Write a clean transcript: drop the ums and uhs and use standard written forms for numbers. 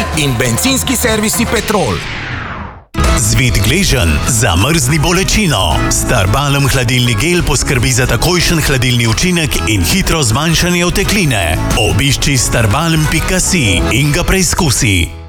in bencinski servisi Petrol. Zvit gležen, zamrzni bolečino. Starbalm hladilni gel poskrbi za takojšen hladilni učinek in hitro zmanjšanje otekline. Obišči starbalm.si in ga preizkusi.